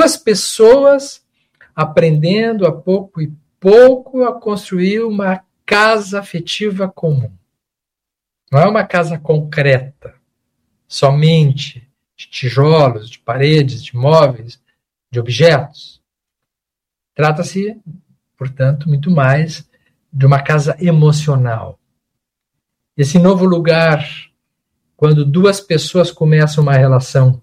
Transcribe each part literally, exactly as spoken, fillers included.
duas pessoas aprendendo a pouco e pouco a construir uma casa afetiva comum. Não é uma casa concreta, somente de tijolos, de paredes, de móveis, de objetos. Trata-se, portanto, muito mais de uma casa emocional. Esse novo lugar, quando duas pessoas começam uma relação,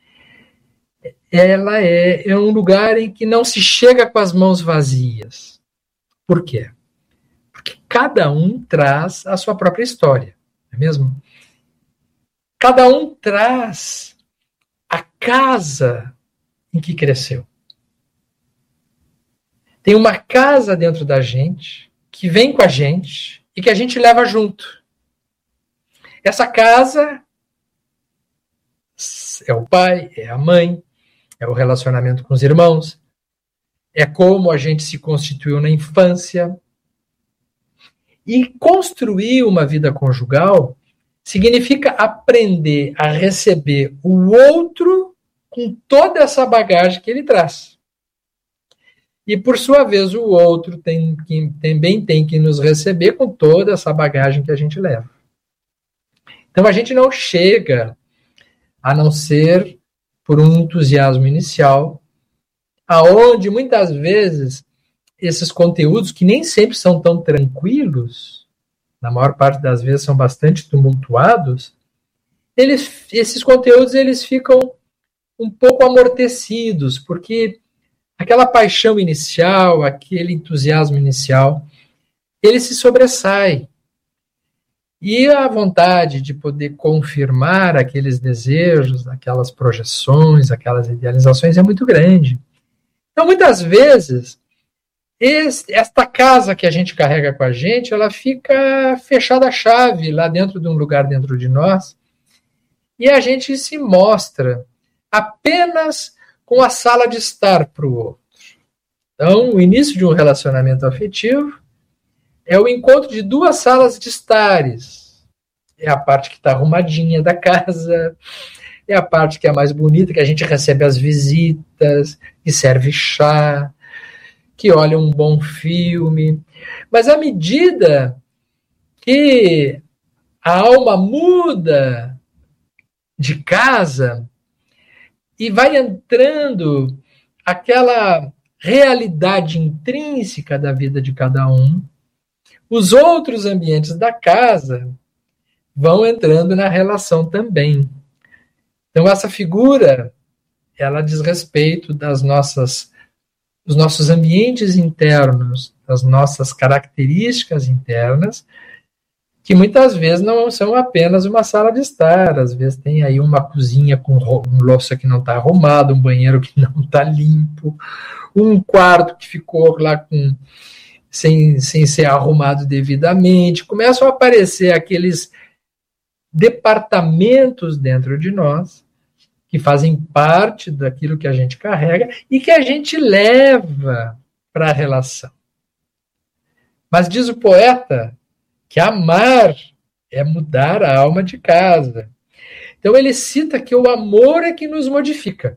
ela é, é um lugar em que não se chega com as mãos vazias. Por quê? Porque cada um traz a sua própria história, não é mesmo? Cada um traz a casa em que cresceu. Tem uma casa dentro da gente, que vem com a gente e que a gente leva junto. Essa casa é o pai, é a mãe, é o relacionamento com os irmãos, é como a gente se constituiu na infância. E construir uma vida conjugal significa aprender a receber o outro com toda essa bagagem que ele traz. E, por sua vez, o outro tem que, também tem que nos receber com toda essa bagagem que a gente leva. Então, a gente não chega a não ser por um entusiasmo inicial, aonde, muitas vezes, esses conteúdos, que nem sempre são tão tranquilos, na maior parte das vezes são bastante tumultuados, eles, esses conteúdos eles ficam um pouco amortecidos, porque aquela paixão inicial, aquele entusiasmo inicial, ele se sobressai. E a vontade de poder confirmar aqueles desejos, aquelas projeções, aquelas idealizações é muito grande. Então, muitas vezes, esse, esta casa que a gente carrega com a gente, ela fica fechada a chave lá dentro de um lugar dentro de nós, e a gente se mostra apenas com a sala de estar para o outro. Então, o início de um relacionamento afetivo é o encontro de duas salas de estares. É a parte que está arrumadinha da casa, é a parte que é mais bonita, que a gente recebe as visitas, que serve chá, que olha um bom filme. Mas à medida que a alma muda de casa e vai entrando aquela realidade intrínseca da vida de cada um, os outros ambientes da casa vão entrando na relação também. Então, essa figura, ela diz respeito das nossas, dos nossos ambientes internos, das nossas características internas, que muitas vezes não são apenas uma sala de estar, às vezes tem aí uma cozinha com louça que não está arrumada, um banheiro que não está limpo, um quarto que ficou lá com, sem, sem ser arrumado devidamente. Começam a aparecer aqueles departamentos dentro de nós que fazem parte daquilo que a gente carrega e que a gente leva para a relação. Mas diz o poeta que amar é mudar a alma de casa. Então ele cita que o amor é que nos modifica.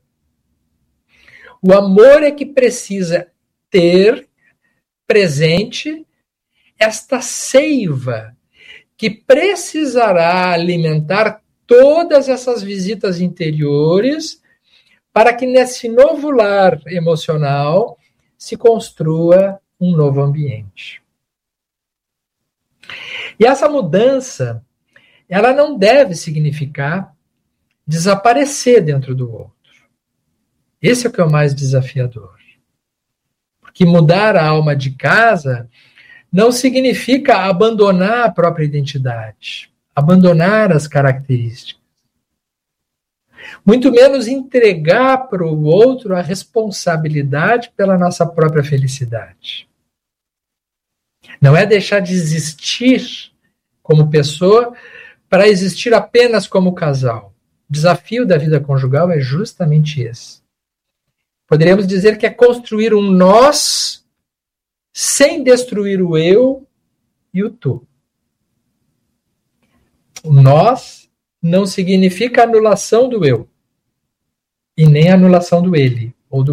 O amor é que precisa ter presente esta seiva que precisará alimentar todas essas visitas interiores para que nesse novo lar emocional se construa um novo ambiente. E essa mudança, ela não deve significar desaparecer dentro do outro. Esse é o que é o mais desafiador. Porque mudar a alma de casa não significa abandonar a própria identidade, abandonar as características. Muito menos entregar para o outro a responsabilidade pela nossa própria felicidade. Não é deixar de existir como pessoa para existir apenas como casal. O desafio da vida conjugal é justamente esse. Poderíamos dizer que é construir um nós sem destruir o eu e o tu. O nós não significa anulação do eu e nem anulação do ele.